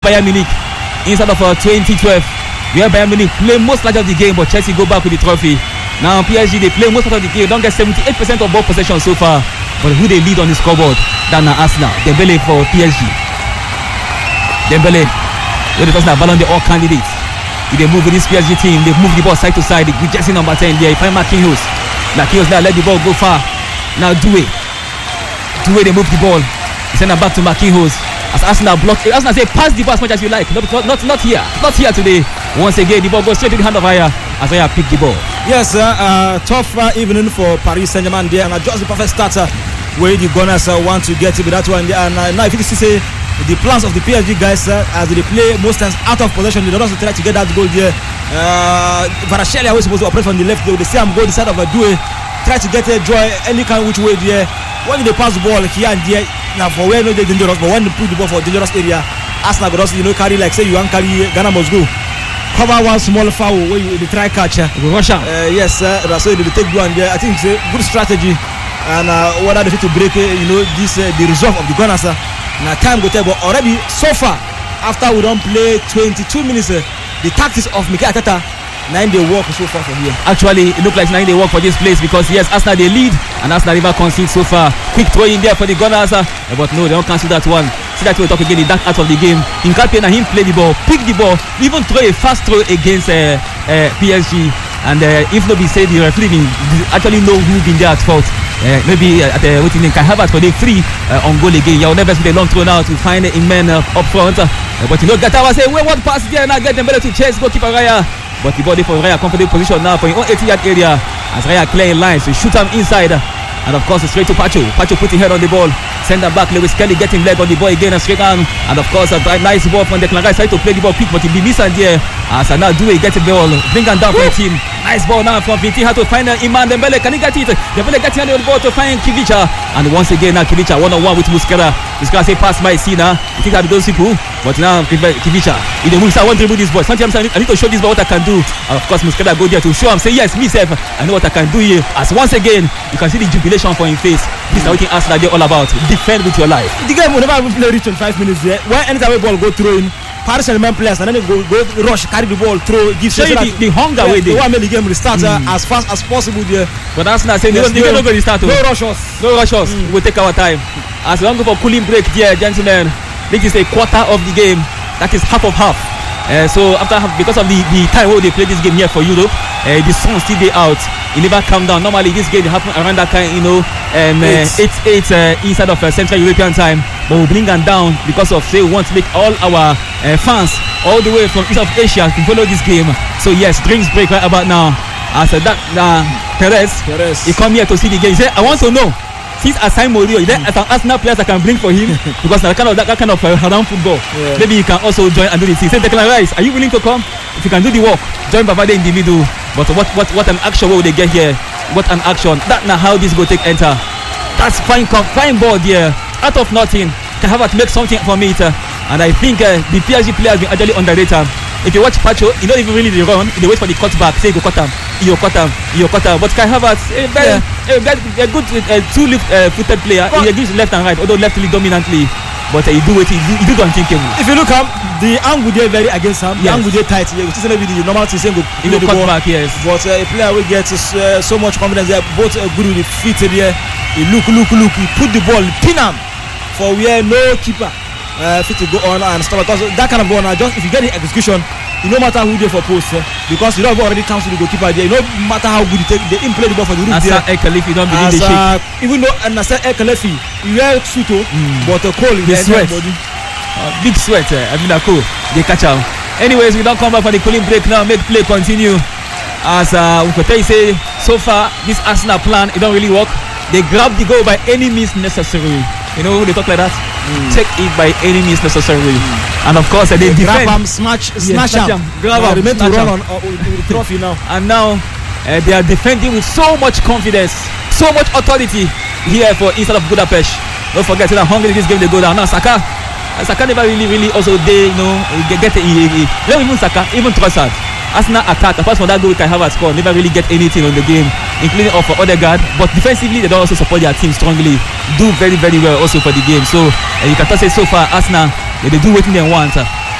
Bayern Munich instead of 2012. Where Bayern Munich play most large of the game, but Chelsea go back with the trophy. Now PSG, they play most of the game, don't get 78% of ball possession so far. But who they lead on the scoreboard? Than Arsenal. Dembele for PSG. Dembele, with the person that Ballon d'Or candidates. They move with this PSG team, they move the ball side to side. With jersey number 10 there, find Marquinhos. Marquinhos now let the ball go far. Now Doué, they move the ball. Send it back to Marquinhos. As Arsenal block, Arsenal say pass the ball as much as you like. Not here today. Once again, the ball goes straight to the hand of Raya as Raya pick the ball. Yes, tough evening for Paris Saint-Germain there, and just the perfect starter where the Gunners want to get with that one there. And now if you see say the plans of the PSG guys as they play most times out of possession, they don't also try to get that goal there. Kvaratskhelia was supposed to operate from the left, they see him go the side of a Doué, try to get a joy any kind which way there. When they pass the ball here and there, now for where no they dangerous, but when they put the ball for dangerous area, Arsenal could also carry like say you want carry Ghana must go. Cover one small foul where you try catch. Russia. Yes, so they take one there. I think it's a good strategy, and whether they fit to break this the resolve of the Gunners. Now time go tell, but already so far after we don't play 22 minutes, the tactics of Mikel Arteta. 9 they work so far from here. Actually, it looks like 9 they work for this place because yes, Arsenal they lead and Arsenal never concede so far. Quick throw in there for the Gunners, but no, they don't cancel that one. See that we talk again in that out of the game. Hincapié and him play the ball, pick the ball, even throw a fast throw against PSG. And if nobody say the referee actually know who been there at fault. Maybe at waiting in Kai Havertz for the free on goal again. You'll never see the long throw now to find a man up front. But Gatawa say, well, what pass there now? Get them better to chase goalkeeper Raya. But the body for Raya comfortable position now for his own 80-yard area as Raya clearing lines to shoot him inside. And of course, straight to Pacho. Pacho put his head on the ball. Send him back. Lewis Kelly getting leg on the ball again and straight on. And of course, a nice ball from Declan Rice. Try to play the ball quick, but he be missing there. As now Doué get the ball. Bring him down for the team. Nice ball now from Vinti. How to find Iman Dembele. Can he get it? Dembele getting on the ball to find Kivicha. And once again, now Kivicha one-on-one with Muslera. Muslera say pass my see now. I think that those people. But now Kivicha. In the moves, I want to remove this ball. Sometimes I need to show this ball what I can do. And of course, Muslera go there to show him. Say yes, myself. I know what I can do here. As once again, you can see the jubilation for his face. This is what Arsenal they're all about. Defend with your life. The game will never even play reach on 5 minutes there. When anytime a ball go through in, Paris Saint-Germain players and then they go rush, carry the ball, throw, give so the hunger way they want to make the game restart as fast as possible there. But Arsenal say they don't go restart. No rush us. No rush us. We'll take our time. As we don't go for cooling break there, gentlemen. This is a quarter of the game. That is half of half. So after because of the time where they play this game here for Europe, the sun still day out. It never calm down. Normally this game happen around that kind, 8 inside of Central European time. But we bring them down because of say we want to make all our fans all the way from East of Asia to follow this game. So yes, drinks break right about now. As that Perez, he come here to see the game. He said, I want to know. Since Asai Mourinho, as an Arsenal players I can bring for him because that kind of around football. Yeah. Maybe you can also join and do this. He said, Declan Rice, are you willing to come? If you can do the work, join Bavade in the middle. But what an action will they get here? What an action! That now how this go take enter. That's fine ball there. Out of nothing, can have to make something from it. And I think the PSG players been actually underrated. If you watch Pacho, he don't even really run. He wait for the cutback. Say go cut him. You cut him. But Kai Havertz, a good two-footed player. He gives left and right, although left really dominantly. But he do unthinkable. If you look at the angle there very against him, the angle there tight. Which is maybe the normal thing. Go the cut back, yes. But a player will get so much confidence there. Both good with the feet there. He look. He put the ball, pin him for where no keeper. Fit to go on and stuff because that kind of ball now just if you get the execution, no matter who they for post because you don't already cancel the goalkeeper there. No matter how good they play the ball for the root there. El Khelaïfi don't believe the shake. Even though Nasser El Khelaïfi he wear suit but a cold in the body. Big sweat. I mean cool. They catch out. Anyways, we don't come back for the cooling break now. Make play continue. As Ukotai say so far this Arsenal plan it don't really work. They grab the goal by any means necessary. You know they talk like that. Take it by any means necessary. And of course they grab him, snatch him. Grab him, remain to run on the trophy now. And now they are defending with so much confidence, so much authority here for instead of Budapest. Don't forget that Hungary this game they go down. Now Saka never really also they get not even Saka, even Trossard. Arsenal attack apart from that goal Kai Havertz score never really get anything on the game, including for Odegaard. But defensively they don't also support their team strongly. Do very well also for the game. So you can say so far Arsenal they do what they want.